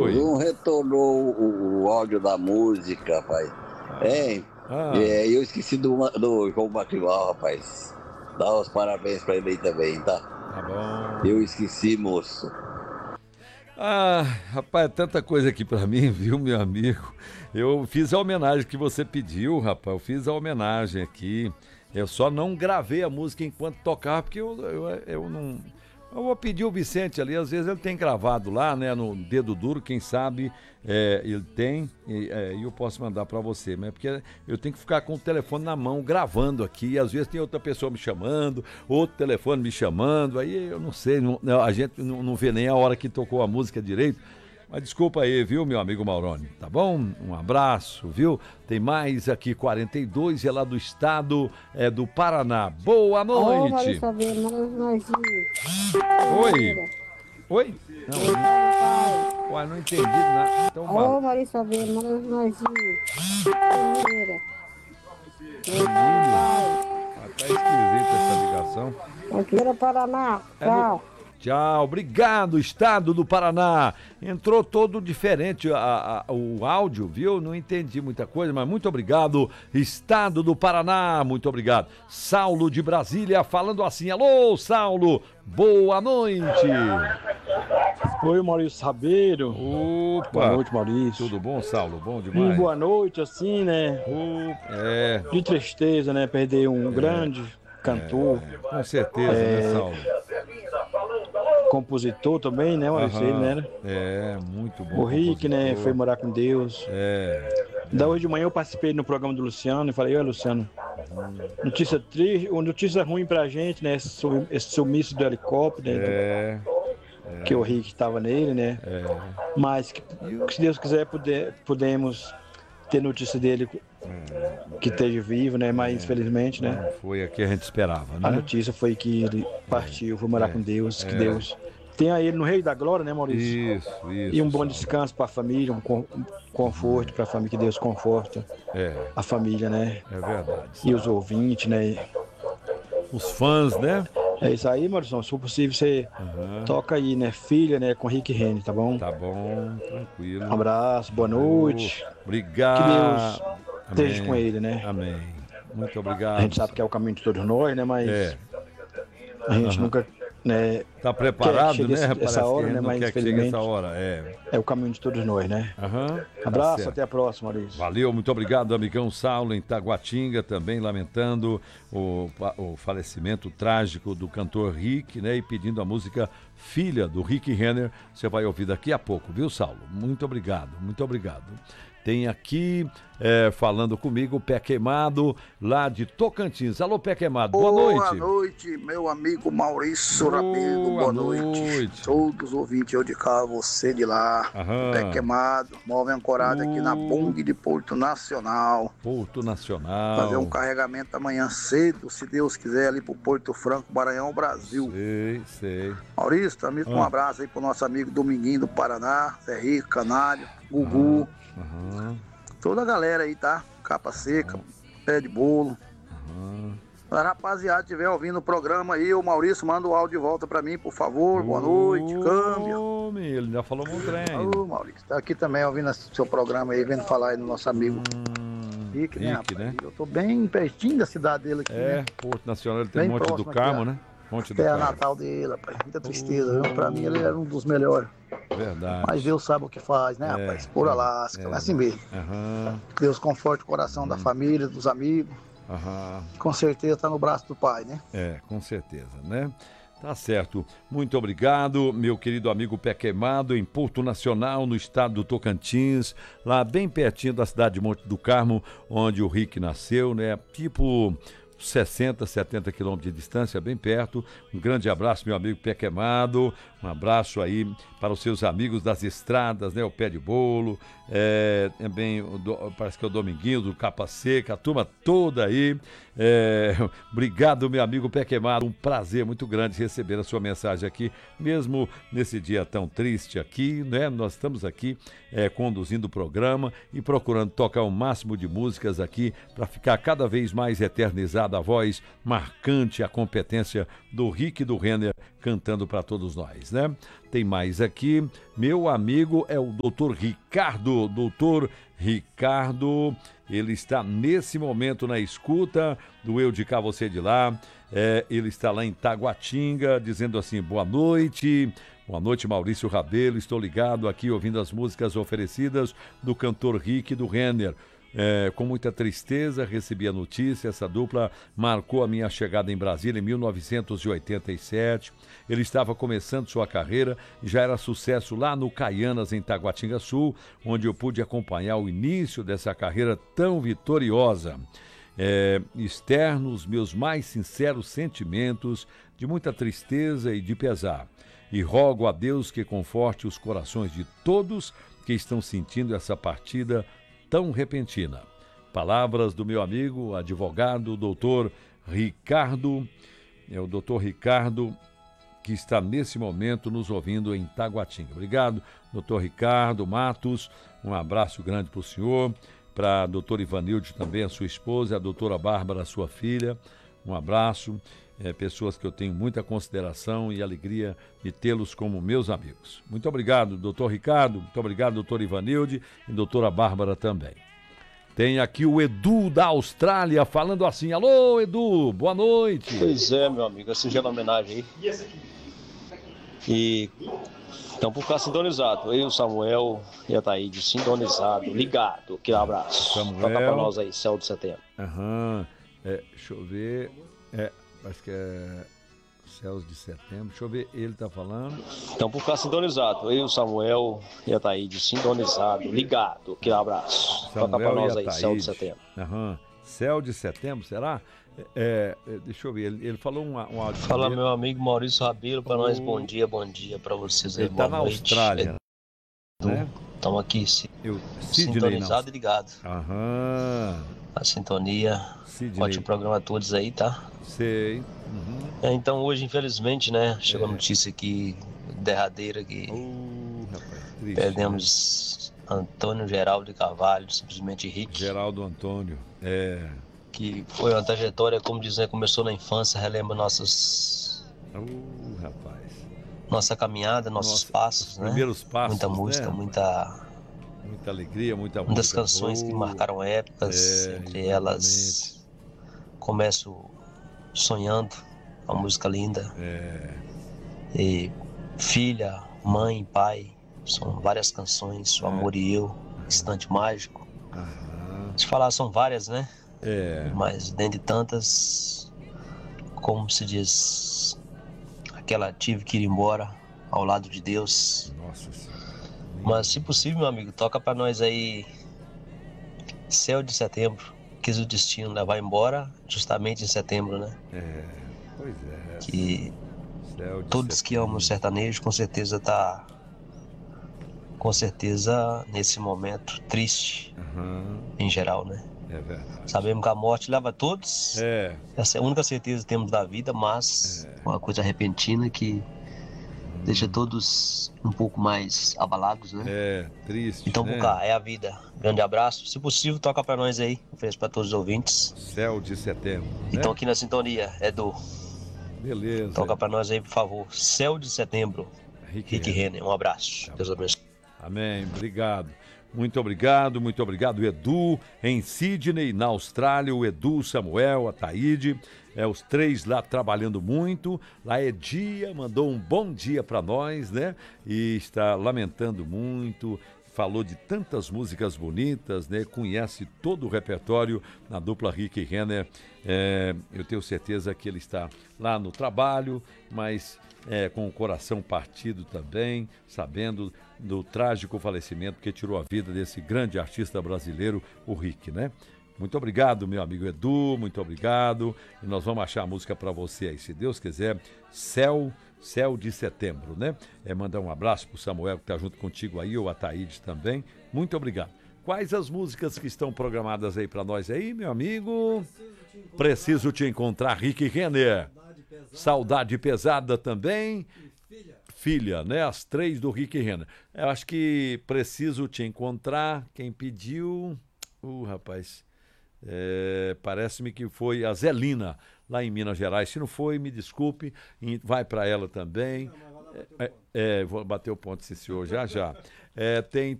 Oi. não retornou o áudio da música, rapaz. Hein? Eu esqueci do João Batival, rapaz. Dá os parabéns pra ele aí também, tá? Tá bom. Eu esqueci, moço. Rapaz, tanta coisa aqui pra mim, viu, meu amigo? Eu fiz a homenagem que você pediu, rapaz. Eu fiz a homenagem aqui. Eu só não gravei a música enquanto tocava, porque eu não. Eu vou pedir o Vicente ali, às vezes ele tem gravado lá, né, no Dedo Duro, quem sabe ele tem, e eu posso mandar pra você, mas porque eu tenho que ficar com o telefone na mão gravando aqui, e às vezes tem outra pessoa me chamando, outro telefone me chamando, aí eu não sei, a gente não vê nem a hora que tocou a música direito. Mas desculpa aí, viu, meu amigo Mauroni, tá bom? Um abraço, viu? Tem mais aqui, 42, é lá do estado do Paraná. Boa noite! Oi? Oi? Não, uai, não entendi nada. Então, Ô, Maurício Fabiano, manda nós tá esquisita essa ligação. aqui era Paraná, tchau. Tchau, obrigado, estado do Paraná. Entrou todo diferente o áudio, viu? Não entendi muita coisa, mas muito obrigado, estado do Paraná, muito obrigado. Saulo de Brasília falando assim, alô, Saulo, boa noite. Oi, Maurício Rabeiro. Opa. Boa noite, Maurício. Tudo bom, Saulo? Bom demais. Boa noite, assim, né? De tristeza, né? Perder um grande cantor. Com certeza, né, Saulo? Compositor também, né, Maurício? Ele, né? Muito bom. O Rick, né? Foi morar com Deus. Da hoje de manhã eu participei no programa do Luciano e falei, Luciano, notícia triste, notícia ruim pra gente, né? Esse sumiço do helicóptero, né? Que o Rick estava nele, né? Mas que se Deus quiser podemos ter notícia dele que esteja vivo, né? Mas infelizmente, né? Não foi a que a gente esperava, né? A notícia foi que ele partiu, foi morar com Deus, que Deus tenha ele no Rei da Glória, né, Maurício? Isso. E um bom descanso para a família, um conforto para a família, que Deus conforta a família, né? É verdade. E os ouvintes, né? Os fãs, né? É isso aí, Maurício. Se for possível, você toca aí, né? Filha, né? Com Rick Renner, tá bom? Tá bom, tranquilo. Um abraço, boa noite. Obrigado. Que Deus esteja com ele, né? Amém. Muito obrigado. A gente sabe que é o caminho de todos nós, né? Mas a gente nunca, né? Tá preparado, né? Essa hora, né? Mas infelizmente essa hora. É o caminho de todos nós, né? Abraço, até a próxima, Maurício. Valeu, muito obrigado, amigão Saulo, em Taguatinga, também lamentando o falecimento trágico do cantor Rick, né? E pedindo a música Filha, do Rick Renner. Você vai ouvir daqui a pouco, viu, Saulo? Muito obrigado, muito obrigado. Tem aqui, falando comigo, o Pé Queimado, lá de Tocantins. Alô, Pé Queimado, boa noite. Boa noite, meu amigo Maurício Rabelo, boa noite. Todos os ouvintes, eu de cá, você de lá. Pé Queimado, móvel ancorado aqui na Bung de Porto Nacional. Porto Nacional. Fazer um carregamento amanhã cedo, se Deus quiser, ali pro Porto Franco, Maranhão, Brasil. Sei. Maurício, também um abraço aí pro nosso amigo Dominguinho do Paraná, Zé Rico, Canário, Gugu. Toda a galera aí, tá? Capa seca, pé de bolo. Se a rapaziada estiver ouvindo o programa aí, o Maurício manda o áudio de volta pra mim, por favor. Boa noite, câmbio. Ele já falou um trem. Ô, Maurício, tá aqui também ouvindo o seu programa aí, vendo falar aí do nosso amigo Rick, né, rapaz? Né? Eu tô bem pertinho da cidade dele aqui, né? Porto Nacional, ele tem Bem Monte do próximo Carmo, aqui, né? Monte do Terra Carmo. natal dele, rapaz. Muita tristeza, viu? Pra mim ele era um dos melhores. Verdade. Mas Deus sabe o que faz, né, rapaz? Por Alasca, é assim mesmo. Deus conforte o coração da família, dos amigos. Com certeza tá no braço do Pai, né? Com certeza, né? Tá certo. Muito obrigado, meu querido amigo Pé Queimado, em Porto Nacional, no estado do Tocantins, lá bem pertinho da cidade de Monte do Carmo, onde o Rick nasceu, né? Tipo 60, 70 quilômetros de distância, bem perto. Um grande abraço, meu amigo Pé Queimado. Um abraço aí para os seus amigos das estradas, né? O Pé de Bolo, também parece que é o Dominguinho do Capa Seca, a turma toda aí. Obrigado, meu amigo Pé Queimado. Um prazer muito grande receber a sua mensagem aqui, mesmo nesse dia tão triste aqui, né? Nós estamos aqui conduzindo o programa e procurando tocar o máximo de músicas aqui para ficar cada vez mais eternizada a voz marcante, a competência do Rick e do Renner, cantando para todos nós, né? Tem mais aqui, meu amigo é o doutor Ricardo. Doutor Ricardo, ele está nesse momento na escuta do Eu de Cá, Você de Lá. Ele está lá em Taguatinga, dizendo assim, boa noite, Maurício Rabelo, estou ligado aqui ouvindo as músicas oferecidas do cantor Rick e do Renner. Com muita tristeza recebi a notícia, essa dupla marcou a minha chegada em Brasília em 1987. Ele estava começando sua carreira e já era sucesso lá no Caianas, em Taguatinga Sul, onde eu pude acompanhar o início dessa carreira tão vitoriosa. Externo os meus mais sinceros sentimentos de muita tristeza e de pesar. E rogo a Deus que conforte os corações de todos que estão sentindo essa partida tão repentina. Palavras do meu amigo, advogado, doutor Ricardo. É o doutor Ricardo que está nesse momento nos ouvindo em Taguatinga. Obrigado, doutor Ricardo Matos. Um abraço grande para o senhor. Para a doutora Ivanilde também, a sua esposa, a doutora Bárbara, a sua filha. Um abraço. Pessoas que eu tenho muita consideração e alegria de tê-los como meus amigos. Muito obrigado, doutor Ricardo, muito obrigado, doutora Ivanilde e doutora Bárbara também. Tem aqui o Edu da Austrália falando assim, alô Edu, boa noite. Pois é, meu amigo, essa singela homenagem aí. E então por ficar sintonizado, eu, Samuel e a Thaíde, sintonizado, ligado, que abraço. Samuel. Toca pra nós aí, céu de setembro. Deixa eu ver, acho que é Céus de Setembro. Deixa eu ver, ele tá falando. Então, por ficar sintonizado, eu, Samuel e a Thaíde, sintonizado, ligado, que abraço. Samuel toca pra nós aí, Thaíde. céu de setembro. Céu de Setembro, será? Deixa eu ver, ele falou um áudio. Fala, meu amigo Maurício Rabelo, pra nós, bom dia pra vocês aí, ele tá na Austrália, né? Estamos aqui, Sidney, sintonizado e ligado. A sintonia. Sidney. Ótimo programa a todos aí, tá? Sei. Então hoje, infelizmente, né, chegou a notícia aqui derradeira que triste, perdemos, né? Antônio Geraldo de Carvalho, simplesmente Rick. Geraldo Antônio, Que foi uma trajetória, como dizem, começou na infância, relembra nossa caminhada, nossos passos, né? Primeiros passos, muita música, né? muita alegria, muitas canções que marcaram épocas, entre elas Começo Sonhando, uma música linda. E Filha, Mãe, Pai, são várias canções, O Amor e Eu, Instante Mágico. Se falar, são várias, né? Mas dentre tantas, como se diz, aquela Tive que ir embora ao lado de Deus. Nossa Senhora. Mas se possível, meu amigo, toca pra nós aí Céu de Setembro. Quis o destino levar embora justamente em setembro, né? Pois é. Que Céu de todos que amam o sertanejo com certeza nesse momento triste, em geral, né? É verdade. Sabemos que a morte leva a todos. Essa é a única certeza que temos da vida, mas uma coisa repentina que deixa todos um pouco mais abalados, né? Triste, então, né? por cá, é a vida. Grande abraço. Se possível, toca pra nós aí. Ofereço pra todos os ouvintes. Céu de Setembro, né? Então, aqui na sintonia, Edu. Beleza. Toca pra nós aí, por favor. Céu de Setembro. Rick Renner. Um abraço. Deus abençoe. Amém. Obrigado. Muito obrigado, Edu, em Sidney, na Austrália, o Edu, Samuel, a Thaíde, os três lá trabalhando muito. Lá é dia, mandou um bom dia para nós, né? E está lamentando muito, falou de tantas músicas bonitas, né? Conhece todo o repertório na dupla Rick e Renner. Eu tenho certeza que ele está lá no trabalho, mas com o coração partido também, sabendo do trágico falecimento que tirou a vida desse grande artista brasileiro, o Rick, né? Muito obrigado, meu amigo Edu, muito obrigado. E nós vamos achar a música para você aí, se Deus quiser. Céu de Setembro, né? Mandar um abraço pro Samuel, que tá junto contigo aí, ou a Thaíde também. Muito obrigado. Quais as músicas que estão programadas aí para nós aí, meu amigo? Preciso te encontrar, Rick Renner. Saudade Pesada também. Filha, né? As três do Rick Renner. Eu acho que Preciso Te Encontrar. Quem pediu? Rapaz. Parece-me que foi a Zelina, lá em Minas Gerais. Se não foi, me desculpe, vai para ela também. Vou bater o ponto, sim, senhor, já. Tem